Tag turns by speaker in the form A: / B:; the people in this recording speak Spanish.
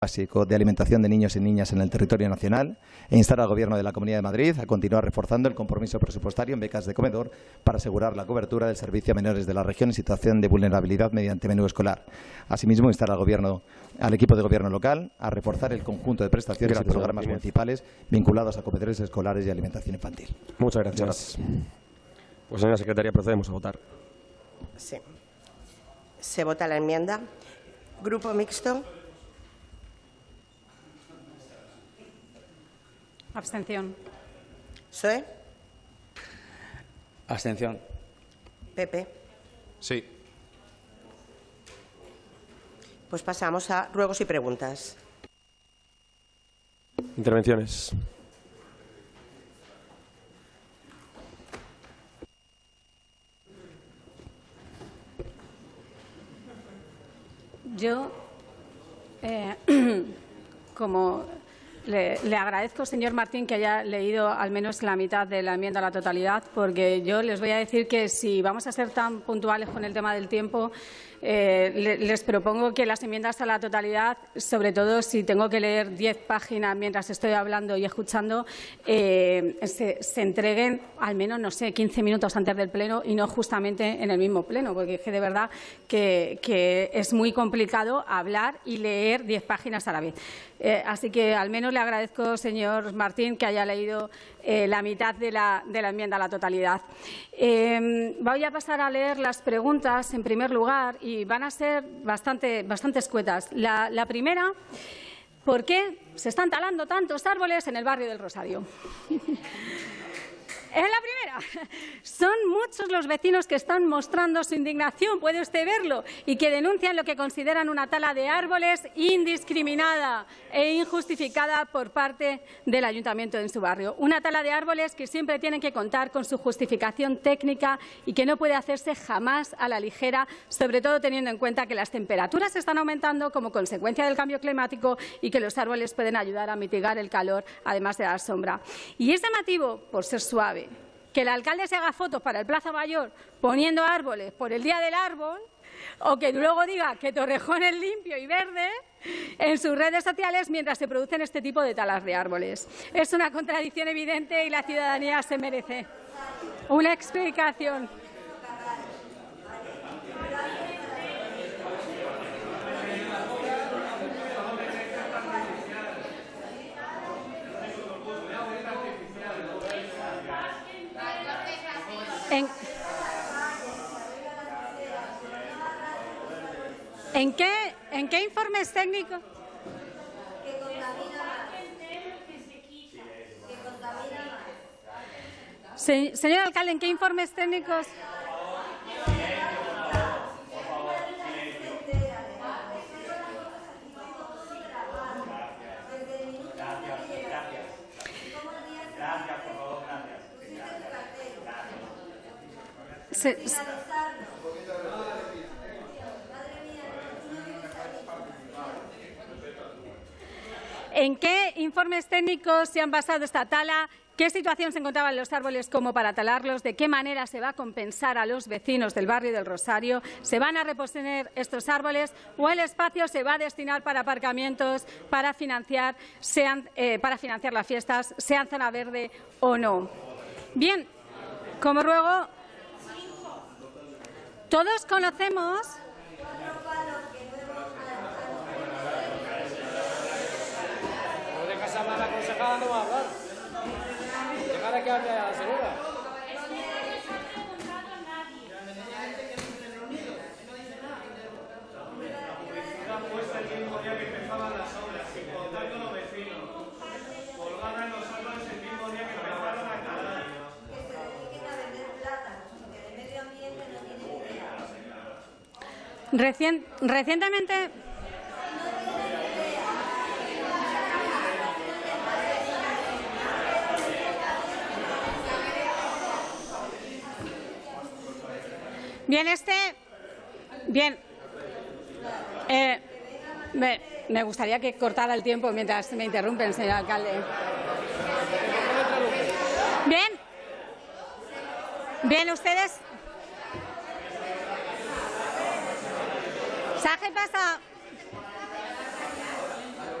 A: básico de alimentación de niños y niñas en el territorio nacional e instar al Gobierno de la Comunidad de Madrid a continuar reforzando el compromiso presupuestario en becas de comedor para asegurar la cobertura del servicio a menores de la región en situación de vulnerabilidad mediante menú escolar. Asimismo, instar al equipo de Gobierno local a reforzar el conjunto de prestaciones y programas municipales vinculados a comedores escolares y alimentación infantil.
B: Muchas gracias. Pues, señora secretaria, procedemos a votar.
C: Sí. Se vota la enmienda. Grupo mixto.
D: Abstención.
C: PSOE.
E: Abstención.
C: PP.
F: Sí.
C: Pues pasamos a ruegos y preguntas.
B: Intervenciones.
D: Yo, como le agradezco, señor Martín, que haya leído al menos la mitad de la enmienda a la totalidad, porque yo les voy a decir que si vamos a ser tan puntuales con el tema del tiempo, les propongo que las enmiendas a la totalidad, sobre todo si tengo que leer 10 páginas mientras estoy hablando y escuchando, se entreguen al menos, no sé, 15 minutos antes del pleno y no justamente en el mismo pleno, porque es que de verdad que es muy complicado hablar y leer 10 páginas a la vez. Así que al menos le agradezco, señor Martín, que haya leído la mitad de la enmienda a la totalidad. Voy a pasar a leer las preguntas en primer lugar y van a ser bastante escuetas. La primera, ¿por qué se están talando tantos árboles en el barrio del Rosario? Es la primera. Son muchos los vecinos que están mostrando su indignación, puede usted verlo, y que denuncian lo que consideran una tala de árboles indiscriminada e injustificada por parte del ayuntamiento en su barrio. Una tala de árboles que siempre tienen que contar con su justificación técnica y que no puede hacerse jamás a la ligera, sobre todo teniendo en cuenta que las temperaturas están aumentando como consecuencia del cambio climático y que los árboles pueden ayudar a mitigar el calor, además de dar sombra. Y es llamativo, por ser suave, que el alcalde se haga fotos para el Plaza Mayor poniendo árboles por el Día del Árbol, o que luego diga que Torrejón es limpio y verde en sus redes sociales mientras se producen este tipo de talas de árboles. Es una contradicción evidente y la ciudadanía se merece una explicación. ¿En qué informes técnicos? Señor alcalde, ¿en qué informes técnicos? ¿En qué informes técnicos se han basado esta tala? ¿Qué situación se encontraban los árboles como para talarlos? ¿De qué manera se va a compensar a los vecinos del barrio del Rosario? ¿Se van a reponer estos árboles o el espacio se va a destinar para aparcamientos, para financiar las fiestas, sean zona verde o no? Bien, como ruego, todos conocemos.
E: La aconsejada no va a hablar. Dejar a que hable a la señora.
G: Puesta el mismo día que empezaban las obras, sin contar con los vecinos. Colgada en los árboles el mismo día que empezaron a talar. Que se dediquen a vender plátanos, porque de medio ambiente no tienen idea.
D: Recientemente. Bien, me gustaría que cortara el tiempo mientras me interrumpen, señor alcalde. Bien, ustedes. ¿Sabe qué pasa?